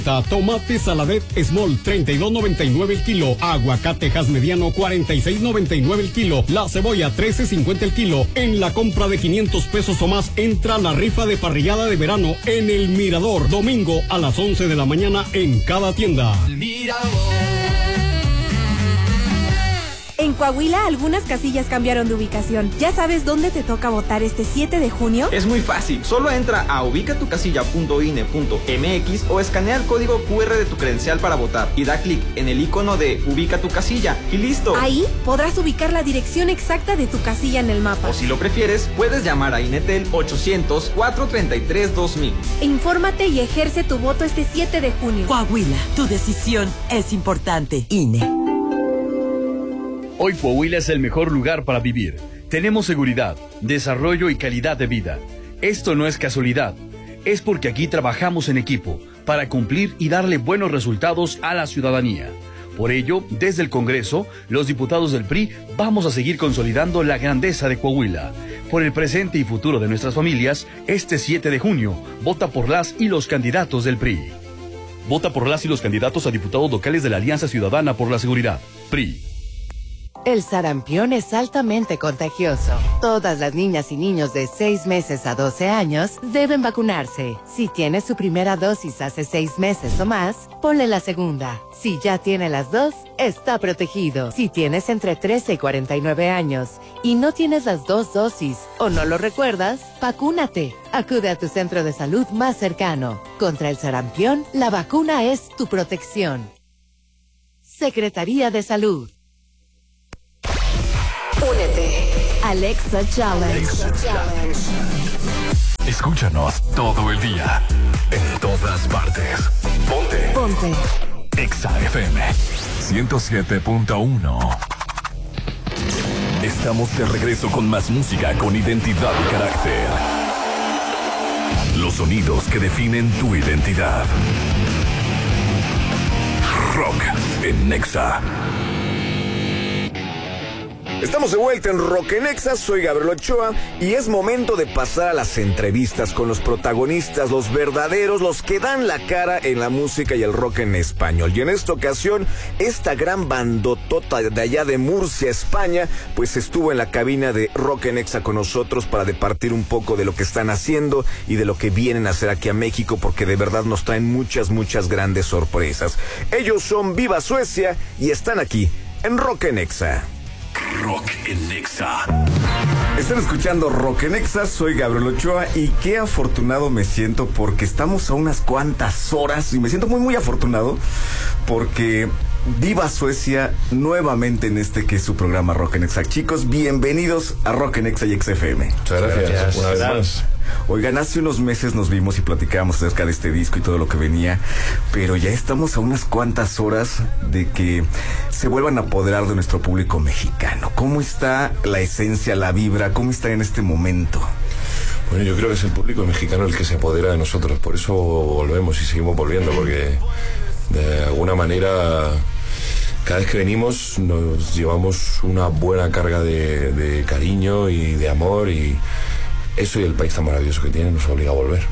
Tomate Saladet Small 32.99 el kilo, aguacatejas mediano 46.99 el kilo, la cebolla 13.50 el kilo. En la compra de 500 pesos o más entra la rifa de parrillada de verano en El Mirador, domingo a las 11 de la mañana en cada tienda. El Mirador. En Coahuila, algunas casillas cambiaron de ubicación. ¿Ya sabes dónde te toca votar este 7 de junio? Es muy fácil. Solo entra a ubicatucasilla.ine.mx o escanea el código QR de tu credencial para votar y da clic en el icono de Ubica tu casilla y listo. Ahí podrás ubicar la dirección exacta de tu casilla en el mapa. O si lo prefieres, puedes llamar a Inetel 800-433-2000. Infórmate y ejerce tu voto este 7 de junio. Coahuila, tu decisión es importante. INE. Hoy Coahuila es el mejor lugar para vivir. Tenemos seguridad, desarrollo y calidad de vida. Esto no es casualidad. Es porque aquí trabajamos en equipo para cumplir y darle buenos resultados a la ciudadanía. Por ello, desde el Congreso, los diputados del PRI vamos a seguir consolidando la grandeza de Coahuila. Por el presente y futuro de nuestras familias, este 7 de junio, vota por las y los candidatos del PRI. Vota por las y los candidatos a diputados locales de la Alianza Ciudadana por la Seguridad. PRI. El sarampión es altamente contagioso. Todas las niñas y niños de 6 meses a 12 años deben vacunarse. Si tiene su primera dosis hace 6 meses o más, ponle la segunda. Si ya tiene las dos, está protegido. Si tienes entre 13 y 49 años y no tienes las 2 dosis o no lo recuerdas, vacúnate. Acude a tu centro de salud más cercano. Contra el sarampión, la vacuna es tu protección. Secretaría de Salud. Únete. Alexa Challenge. Escúchanos todo el día, en todas partes. Ponte. Exa FM 107.1. Estamos de regreso con más música con identidad y carácter. Los sonidos que definen tu identidad. Rock en Exa. Estamos de vuelta en Rock en Exa, soy Gabriel Ochoa y es momento de pasar a las entrevistas con los protagonistas, los verdaderos, los que dan la cara en la música y el rock en español. Y en esta ocasión, esta gran bandotota de allá de Murcia, España, pues estuvo en la cabina de Rock en Exa con nosotros para departir un poco de lo que están haciendo y de lo que vienen a hacer aquí a México, porque de verdad nos traen muchas grandes sorpresas. Ellos son Viva Suecia y están aquí en Rock en Exa. Rock en Exa. Están escuchando Rock en Exa, soy Gabriel Ochoa y qué afortunado me siento porque estamos a unas cuantas horas y me siento muy afortunado porque Viva Suecia nuevamente en este que es su programa Rock en Exa. Chicos, bienvenidos a Rock en Exa y XFM. Muchas gracias. Una vez más. Oigan, hace unos meses nos vimos y platicábamos acerca de este disco y todo lo que venía, pero ya estamos a unas cuantas horas de que se vuelvan a apoderar de nuestro público mexicano. ¿Cómo está la esencia, la vibra? ¿Cómo está en este momento? Bueno, yo creo que es el público mexicano el que se apodera de nosotros, por eso volvemos y seguimos volviendo, porque de alguna manera cada vez que venimos nos llevamos una buena carga de cariño y de amor, y eso y el país tan maravilloso que tiene nos obliga a volver.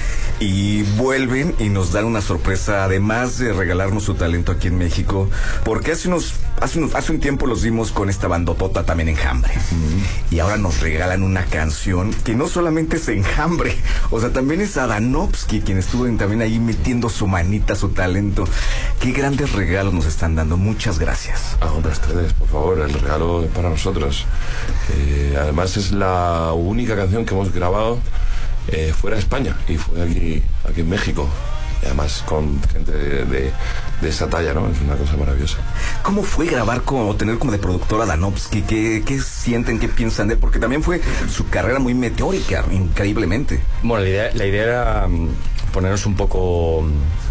Y vuelven y nos dan una sorpresa, además de regalarnos su talento aquí en México, porque hace un tiempo los vimos con esta bandotota también Enjambre. Y ahora nos regalan una canción que no solamente es Enjambre, o sea, también es Adanovsky quien estuvo también ahí metiendo su manita, su talento. Qué grandes regalos nos están dando, muchas gracias. A ustedes, por favor, el regalo es para nosotros. Además es la única canción que hemos grabado fuera de España, y fue aquí en México, y además con gente de esa talla, ¿no? Es una cosa maravillosa. ¿Cómo fue grabar o tener como de productor a Adanovsky? ¿Qué sienten, qué piensan de él? Porque también fue su carrera muy meteórica, increíblemente. Bueno, la idea era ponernos un poco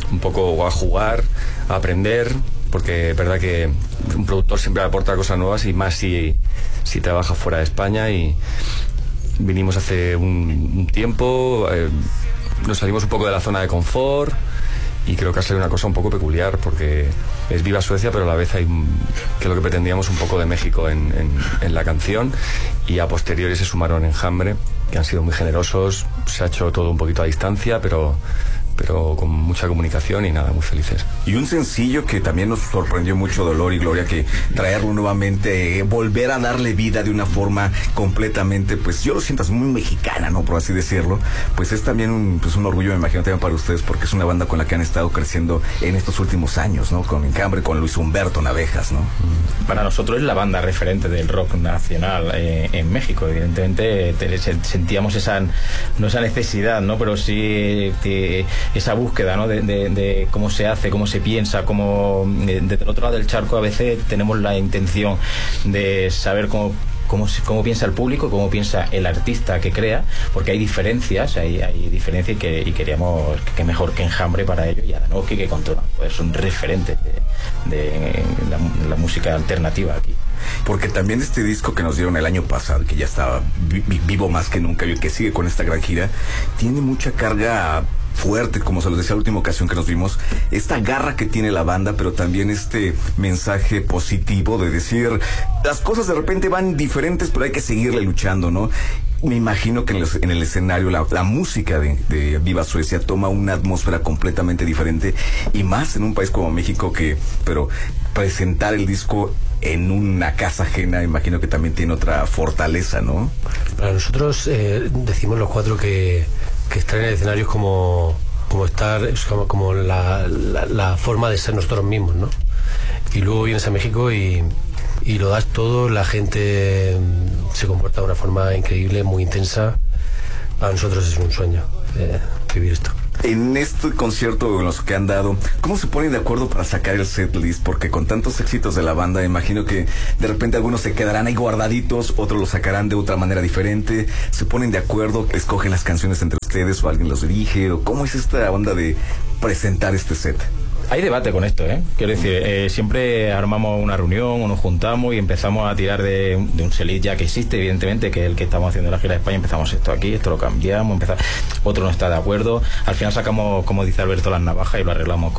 a jugar, a aprender, porque es verdad que un productor siempre aporta cosas nuevas, y más si trabaja fuera de España. Y vinimos hace un tiempo, nos salimos un poco de la zona de confort, y creo que ha sido una cosa un poco peculiar, porque es Viva Suecia, pero a la vez hay que lo que pretendíamos un poco de México en la canción, y a posteriori se sumaron Enjambre, que han sido muy generosos. Se ha hecho todo un poquito a distancia, pero pero con mucha comunicación y nada, muy felices. Y un sencillo que también nos sorprendió mucho, Dolor y Gloria, que traerlo nuevamente, volver a darle vida de una forma completamente, pues yo lo siento muy mexicana, ¿no? Por así decirlo, pues es también un orgullo, me imagino, también para ustedes, porque es una banda con la que han estado creciendo en estos últimos años, ¿no? Con Enjambre, con Luis Humberto Navejas, ¿no? Para nosotros es la banda referente del rock nacional en México. Evidentemente sentíamos esa necesidad, ¿no? Pero sí esa búsqueda, ¿no? De cómo se hace, cómo se piensa, cómo desde el otro lado del charco a veces tenemos la intención de saber cómo piensa el público, cómo piensa el artista que crea, porque hay diferencias y queríamos que mejor que Enjambre para ello, y Adanoski, que controlan, pues son referentes de la música alternativa aquí. Porque también este disco que nos dieron el año pasado, que ya estaba vivo más que nunca y que sigue con esta gran gira, tiene mucha carga fuerte, como se los decía la última ocasión que nos vimos, esta garra que tiene la banda, pero también este mensaje positivo de decir, las cosas de repente van diferentes, pero hay que seguirle luchando, ¿no? Me imagino que en el escenario la música de Viva Suecia toma una atmósfera completamente diferente, y más en un país como México, pero presentar el disco en una casa ajena, imagino que también tiene otra fortaleza, ¿no? Para nosotros decimos los cuatro que estar en el escenario es como la forma de ser nosotros mismos, ¿no? Y luego vienes a México y lo das todo, la gente se comporta de una forma increíble, muy intensa. Para nosotros es un sueño vivir esto. En este concierto en los que han dado, ¿cómo se ponen de acuerdo para sacar el setlist? Porque con tantos éxitos de la banda, imagino que de repente algunos se quedarán ahí guardaditos, otros los sacarán de otra manera diferente. ¿Se ponen de acuerdo? ¿Escogen las canciones entre ustedes o alguien los dirige? ¿O cómo es esta onda de presentar este set? Hay debate con esto, ¿eh? Quiero decir, siempre armamos una reunión o nos juntamos y empezamos a tirar de un setlist ya que existe, evidentemente, que es el que estamos haciendo en la gira de España. Empezamos esto aquí, esto lo cambiamos, otro no está de acuerdo. Al final sacamos, como dice Alberto, las navajas y lo arreglamos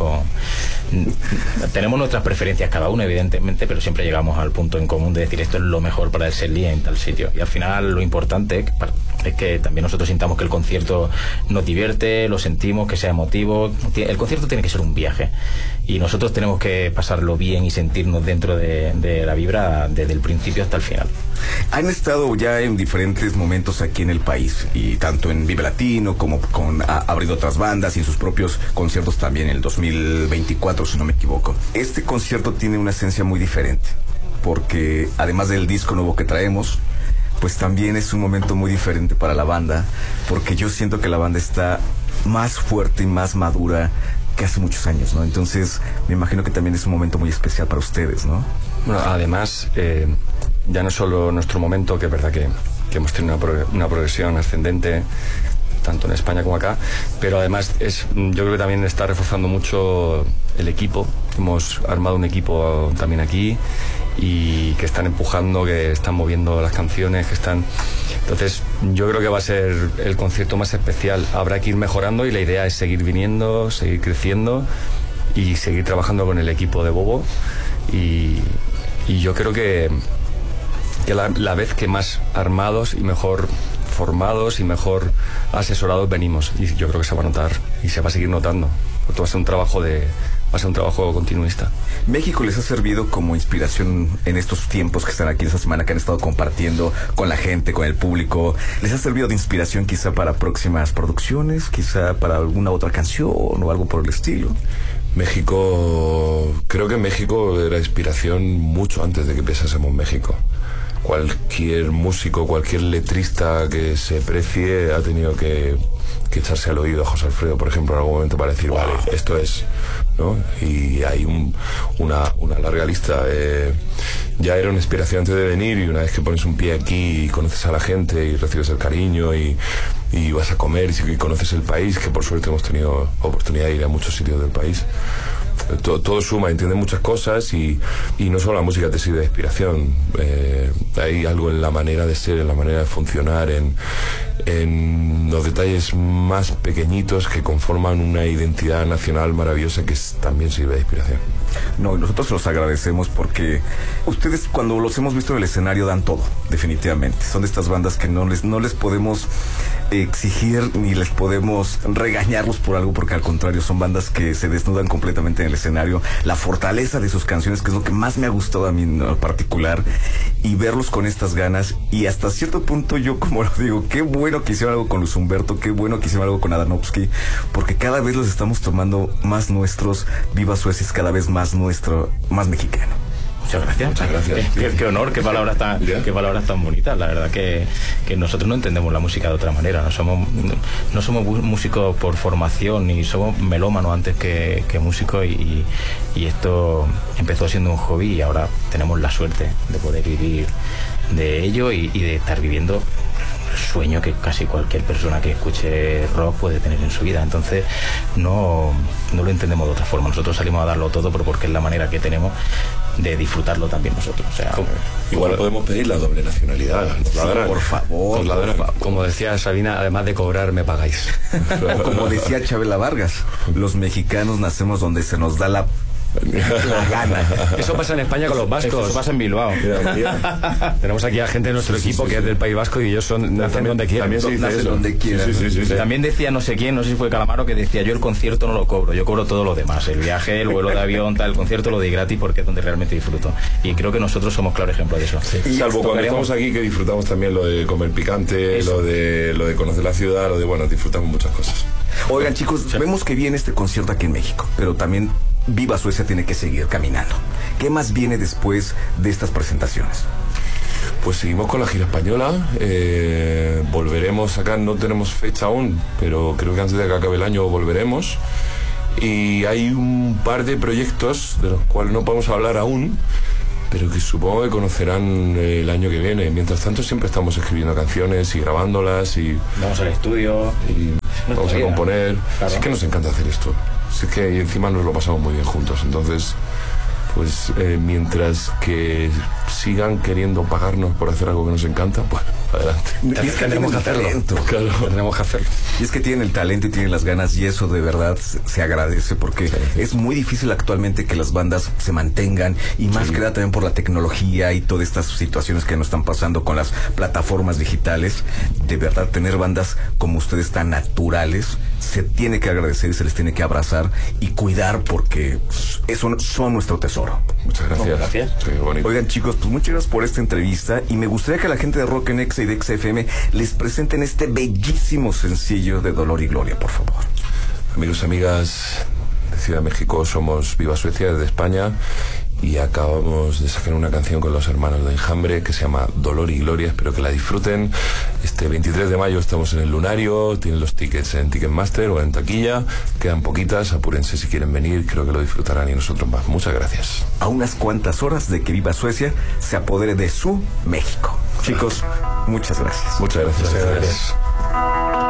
tenemos nuestras preferencias cada uno, evidentemente, pero siempre llegamos al punto en común de decir esto es lo mejor para el setlist en tal sitio. Y al final lo importante es que también nosotros sintamos que el concierto nos divierte, lo sentimos, que sea emotivo. El concierto tiene que ser un viaje y nosotros tenemos que pasarlo bien y sentirnos dentro de la vibra desde el principio hasta el final. Han estado ya en diferentes momentos aquí en el país, y tanto en Vive Latino como abriendo otras bandas y en sus propios conciertos también en el 2024, si no me equivoco. Este concierto tiene una esencia muy diferente, porque además del disco nuevo que traemos, pues también es un momento muy diferente para la banda, porque yo siento que la banda está más fuerte y más madura que hace muchos años, ¿no? Entonces me imagino que también es un momento muy especial para ustedes, ¿no? Bueno, además, ya no solo nuestro momento, que es verdad que hemos tenido una progresión ascendente tanto en España como acá, pero además yo creo que también está reforzando mucho el equipo. Hemos armado un equipo también aquí y que están empujando, que están moviendo las canciones, entonces yo creo que va a ser el concierto más especial. Habrá que ir mejorando y la idea es seguir viniendo, seguir creciendo y seguir trabajando con el equipo de Bobo, y yo creo que la vez que más armados y mejor formados y mejor asesorados venimos, y yo creo que se va a notar y se va a seguir notando, porque va a ser un trabajo continuista. ¿México les ha servido como inspiración en estos tiempos que están aquí esta semana, que han estado compartiendo con la gente, con el público? ¿Les ha servido de inspiración quizá para próximas producciones, quizá para alguna otra canción o algo por el estilo? Creo que México era inspiración mucho antes de que empezásemos México. Cualquier músico, cualquier letrista que se precie ha tenido que echarse al oído a José Alfredo, por ejemplo, en algún momento para decir, vale, esto es, ¿no? Y hay una larga lista. Ya era una inspiración antes de venir, y una vez que pones un pie aquí y conoces a la gente y recibes el cariño y vas a comer y conoces el país, que por suerte hemos tenido oportunidad de ir a muchos sitios del país. Todo suma, entiende muchas cosas, y no solo la música te sirve de inspiración. Hay algo en la manera de ser, en la manera de funcionar, en en los detalles más pequeñitos que conforman una identidad nacional maravillosa que también sirve de inspiración. No, nosotros los agradecemos porque ustedes cuando los hemos visto en el escenario dan todo, definitivamente. Son de estas bandas que no les podemos exigir ni les podemos regañarlos por algo, porque al contrario son bandas que se desnudan completamente en el escenario. La fortaleza de sus canciones, que es lo que más me ha gustado a mí en particular, y verlos con estas ganas, y hasta cierto punto yo como lo digo, qué bueno que hicieron algo con Luis Humberto, qué bueno que hicieron algo con Adanovsky, porque cada vez los estamos tomando más nuestros. Viva Suecia es cada vez más nuestro, más mexicano. Muchas gracias. Muchas gracias. Qué honor, qué palabras tan bonitas. La verdad que nosotros no entendemos la música de otra manera. No somos músicos por formación, ni somos melómanos antes que músicos, y esto empezó siendo un hobby y ahora tenemos la suerte de poder vivir de ello y de estar viviendo el sueño que casi cualquier persona que escuche rock puede tener en su vida. Entonces no lo entendemos de otra forma. Nosotros salimos a darlo todo, pero porque es la manera que tenemos de disfrutarlo también nosotros. O sea, igual podemos pedir la doble nacionalidad. Sí, por favor. Como decía Sabina, además de cobrar, me pagáis. Como decía Chabela Vargas, los mexicanos nacemos donde se nos da la gana. Eso pasa en España con los vascos. Eso pasa en Bilbao. Mira. Tenemos aquí a gente de nuestro equipo que es del País Vasco y ellos nacen donde quieren. También se dice eso. Donde quieran. Sí. También decía no sé quién, no sé si fue Calamaro, que decía: yo el concierto no lo cobro, yo cobro todo lo demás, el viaje, el vuelo de avión, tal, el concierto lo doy gratis porque es donde realmente disfruto. Y creo que nosotros somos claro ejemplo de eso. Sí. Salvo cuando estamos aquí, que disfrutamos también lo de comer picante, lo de conocer la ciudad, disfrutamos muchas cosas. Oigan, chicos, vemos que viene este concierto aquí en México, pero también Viva Suecia tiene que seguir caminando. ¿Qué más viene después de estas presentaciones? Pues seguimos con la gira española, volveremos acá, no tenemos fecha aún, pero creo que antes de que acabe el año volveremos. Y hay un par de proyectos de los cuales no podemos hablar aún, pero que supongo que conocerán el año que viene. Mientras tanto siempre estamos escribiendo canciones y grabándolas y vamos al estudio y vamos a componer. Claro. Es que nos encanta hacer esto. Es que encima nos lo pasamos muy bien juntos. Entonces, pues mientras que sigan queriendo pagarnos por hacer algo que nos encanta, pues adelante. Y es que tendremos que hacerlo. Claro. Tendremos que hacerlo. Y es que tienen el talento y tienen las ganas, y eso de verdad se agradece, porque es muy difícil actualmente que las bandas se mantengan, y más que nada también por la tecnología y todas estas situaciones que nos están pasando con las plataformas digitales. De verdad, tener bandas como ustedes tan naturales se tiene que agradecer y se les tiene que abrazar y cuidar, porque eso son nuestro tesoro. Muchas gracias. Gracias. Sí, bonito. Oigan, chicos, pues muchas gracias por esta entrevista, y me gustaría que la gente de Rock en Exa y de Exa FM les presenten este bellísimo sencillo de Dolor y Gloria, por favor. Amigos y amigas de Ciudad de México, somos Viva Suecia desde España y acabamos de sacar una canción con los hermanos de Enjambre que se llama Dolor y Gloria. Espero que la disfruten. Este 23 de mayo estamos en el Lunario, tienen los tickets en Ticketmaster o en taquilla, quedan poquitas, apúrense si quieren venir, creo que lo disfrutarán y nosotros más. Muchas gracias. A unas cuantas horas de que Viva Suecia se apodere de su México. Chicos, muchas gracias. Muchas gracias. Muchas gracias.